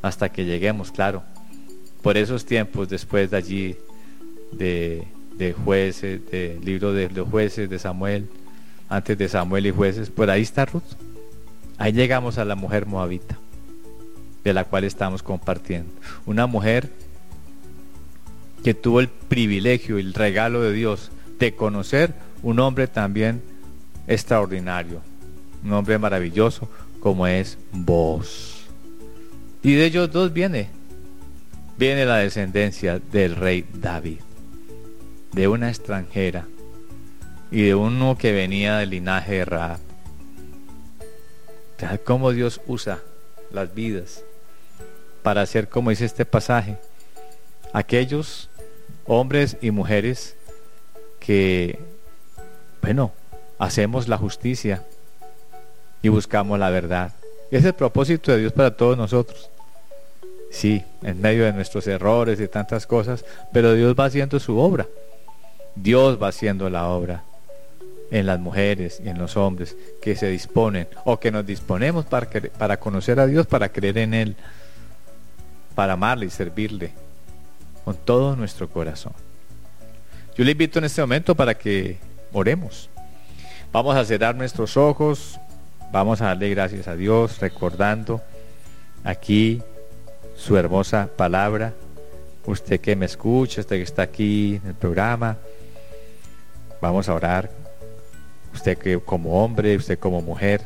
hasta que lleguemos, claro. Por esos tiempos, después de allí, de Jueces, del libro de los Jueces, de Samuel, antes de Samuel y Jueces, por ahí está Ruth. Ahí llegamos a la mujer moabita, de la cual estamos compartiendo. Una mujer que tuvo el privilegio y el regalo de Dios de conocer un hombre también extraordinario, un hombre maravilloso como es Booz. Y de ellos dos viene la descendencia del rey David, de una extranjera y de uno que venía del linaje de Rahab. ¿Sabes cómo Dios usa las vidas para hacer, como dice este pasaje, aquellos hombres y mujeres que, hacemos la justicia y buscamos la verdad? Es el propósito de Dios para todos nosotros. Sí, en medio de nuestros errores y tantas cosas, pero Dios va haciendo su obra. Dios va haciendo la obra en las mujeres y en los hombres que se disponen o que nos disponemos para conocer a Dios, para creer en Él, para amarle y servirle con todo nuestro corazón. Yo le invito en este momento para que oremos. Vamos a cerrar nuestros ojos, vamos a darle gracias a Dios, recordando aquí su hermosa palabra. Usted que me escucha, usted que está aquí en el programa, vamos a orar. Usted que como hombre, usted como mujer.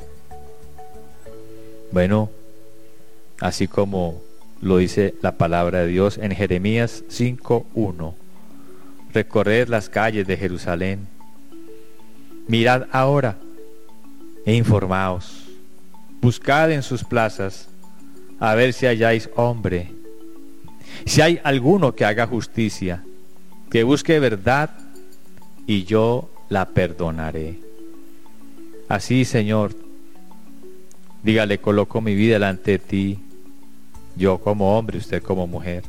Así como lo dice la palabra de Dios en Jeremías 5:1. Recorred las calles de Jerusalén, mirad ahora e informaos, buscad en sus plazas a ver si halláis hombre, si hay alguno que haga justicia, que busque verdad, y yo la perdonaré. Así, Señor, dígale, coloco mi vida delante de ti, yo como hombre, usted como mujer.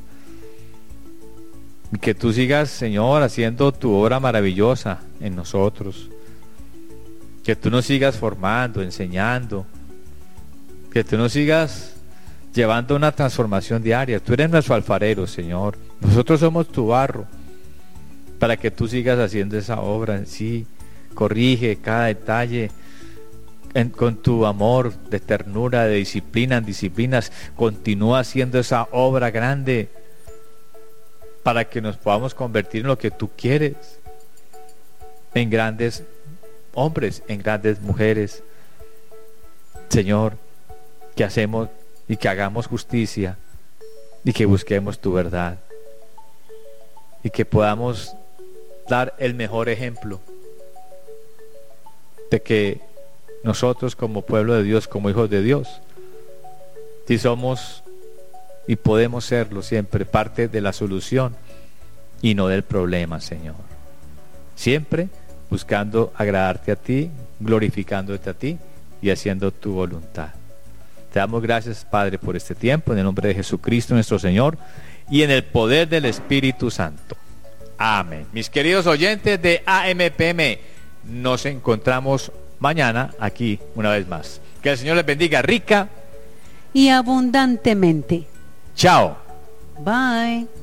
Y que tú sigas, Señor, haciendo tu obra maravillosa en nosotros. Que tú nos sigas formando, enseñando. Que tú nos sigas llevando una transformación diaria. Tú eres nuestro alfarero, Señor. Nosotros somos tu barro. Para que tú sigas haciendo esa obra en sí. Corrige cada detalle con tu amor de ternura, de disciplina en disciplinas. Continúa haciendo esa obra grande para que nos podamos convertir en lo que tú quieres, en grandes hombres, en grandes mujeres, Señor, que hacemos y que hagamos justicia y que busquemos tu verdad y que podamos dar el mejor ejemplo de que nosotros como pueblo de Dios, como hijos de Dios, si somos y podemos serlo siempre parte de la solución y no del problema, Señor. Siempre buscando agradarte a ti, glorificándote a ti y haciendo tu voluntad. Te damos gracias, Padre, por este tiempo, en el nombre de Jesucristo nuestro Señor y en el poder del Espíritu Santo. Amén. Mis queridos oyentes de AMPM, nos encontramos mañana aquí una vez más. Que el Señor les bendiga rica y abundantemente. Chao. Bye.